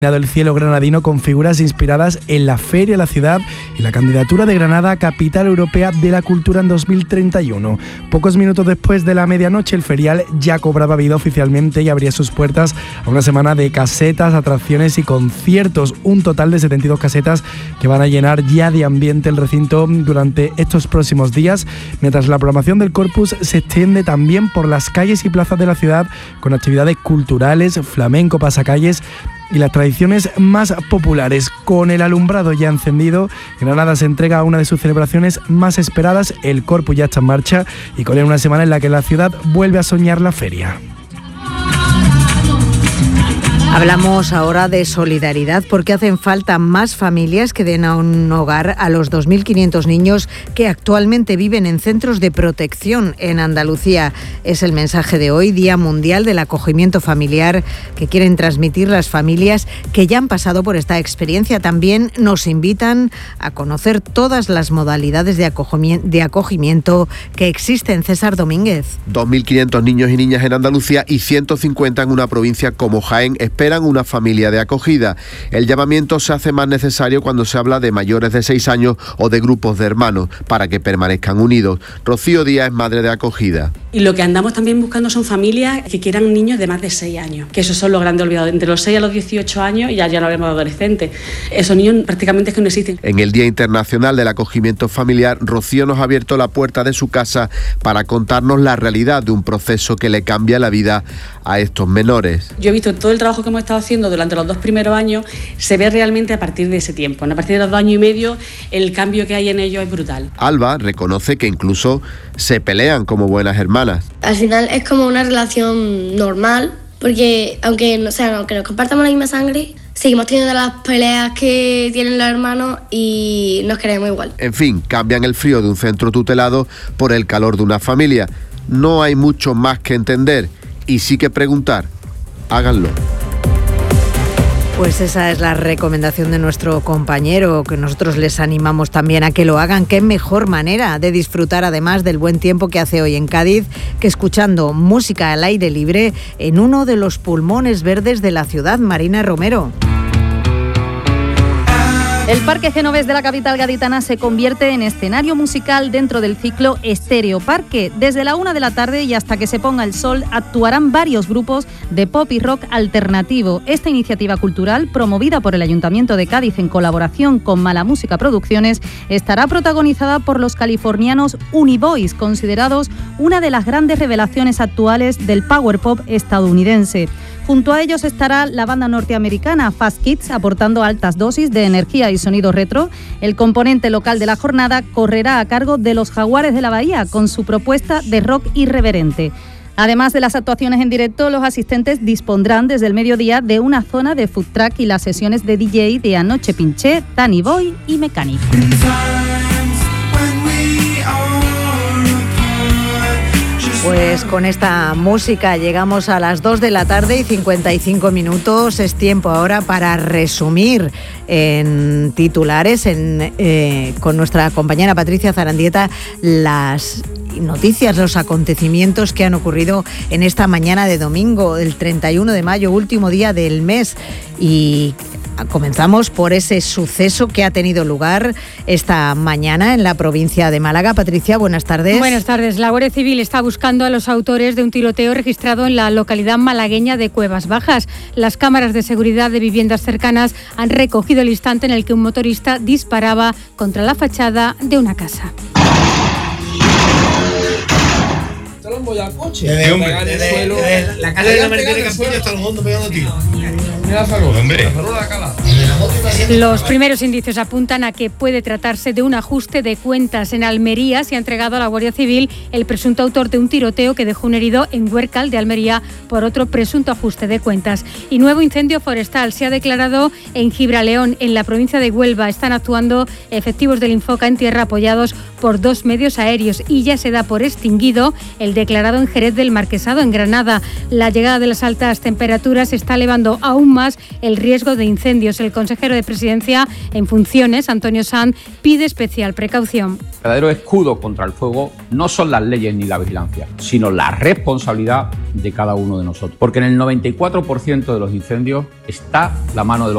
El cielo granadino con figuras inspiradas en la Feria de la Ciudad y la candidatura de Granada a Capital Europea de la Cultura en 2031. Pocos minutos después de la medianoche, el ferial ya cobraba vida oficialmente y abría sus puertas a una semana de casetas, atracciones y conciertos. Un total de 72 casetas que van a llenar ya de ambiente el recinto durante estos próximos días, mientras la programación del Corpus se extiende también por las calles y plazas de la ciudad con actividades culturales, flamenco, pasacalles y las tradiciones más populares. Con el alumbrado ya encendido, Granada se entrega a una de sus celebraciones más esperadas. El Corpus ya está en marcha y con él una semana en la que la ciudad vuelve a soñar la feria. Hablamos ahora de solidaridad porque hacen falta más familias que den a un hogar a los 2.500 niños que actualmente viven en centros de protección en Andalucía. Es el mensaje de hoy, Día Mundial del Acogimiento Familiar, que quieren transmitir las familias que ya han pasado por esta experiencia. También nos invitan a conocer todas las modalidades de acogimiento que existen. César Domínguez. 2.500 niños y niñas en Andalucía y 150 en una provincia como Jaén esperan una familia de acogida. El llamamiento se hace más necesario cuando se habla de mayores de 6 años o de grupos de hermanos para que permanezcan unidos. Rocío Díaz es madre de acogida. Y lo que andamos también buscando son familias que quieran niños de más de 6 años, que esos son los grandes olvidados. Entre los 6 a los 18 años ya no hablamos de adolescentes. Esos niños prácticamente es que no existen. En el Día Internacional del Acogimiento Familiar, Rocío nos ha abierto la puerta de su casa para contarnos la realidad de un proceso que le cambia la vida a estos menores. Yo he visto todo el trabajo que hemos estado haciendo durante los 2 primeros años, se ve realmente a partir de ese tiempo. A partir de los 2 años y medio, el cambio que hay en ellos es brutal. Alba reconoce que incluso se pelean como buenas hermanas. Al final es como una relación normal, porque aunque nos compartamos la misma sangre, seguimos teniendo las peleas que tienen los hermanos y nos queremos igual. En fin, cambian el frío de un centro tutelado por el calor de una familia. No hay mucho más que entender y sí que preguntar. Háganlo. Pues esa es la recomendación de nuestro compañero, que nosotros les animamos también a que lo hagan. Qué mejor manera de disfrutar, además del buen tiempo que hace hoy en Cádiz, que escuchando música al aire libre en uno de los pulmones verdes de la ciudad. Marina Romero. El Parque Genovés de la capital gaditana se convierte en escenario musical dentro del ciclo Estéreo Parque. Desde la 1 de la tarde y hasta que se ponga el sol actuarán varios grupos de pop y rock alternativo. Esta iniciativa cultural, promovida por el Ayuntamiento de Cádiz en colaboración con Mala Música Producciones, estará protagonizada por los californianos Uniboys, considerados una de las grandes revelaciones actuales del power pop estadounidense. Junto a ellos estará la banda norteamericana Fast Kids, aportando altas dosis de energía y sonido retro. El componente local de la jornada correrá a cargo de los Jaguares de la Bahía, con su propuesta de rock irreverente. Además de las actuaciones en directo, los asistentes dispondrán desde el mediodía de una zona de food truck y las sesiones de DJ de Anoche Pinché, Danny Boy y Mechanic. Pues con esta música llegamos a las 2 de la tarde y 55 minutos. Es tiempo ahora para resumir en titulares con nuestra compañera Patricia Zarandieta las noticias, los acontecimientos que han ocurrido en esta mañana de domingo, el 31 de mayo, último día del mes. Y comenzamos por ese suceso que ha tenido lugar esta mañana en la provincia de Málaga. Patricia, buenas tardes. Buenas tardes. La Guardia Civil está buscando a los autores de un tiroteo registrado en la localidad malagueña de Cuevas Bajas. Las cámaras de seguridad de viviendas cercanas han recogido el instante en el que un motorista disparaba contra la fachada de una casa. La calle de la Mercedes Capulla hasta el fondo pegando tiros. Los primeros indicios apuntan a que puede tratarse de un ajuste de cuentas. En Almería se ha entregado a la Guardia Civil el presunto autor de un tiroteo que dejó un herido en Huércal de Almería por otro presunto ajuste de cuentas. Y nuevo incendio forestal se ha declarado en Gibraleón, en la provincia de Huelva. Están actuando efectivos del Infoca en tierra apoyados por 2 medios aéreos y ya se da por extinguido el declarado en Jerez del Marquesado, en Granada. La llegada de las altas temperaturas está elevando aún más el riesgo de incendios. El consejero de Presidencia en funciones, Antonio Sanz, pide especial precaución. El verdadero escudo contra el fuego no son las leyes ni la vigilancia, sino la responsabilidad de cada uno de nosotros. Porque en el 94% de los incendios está la mano de los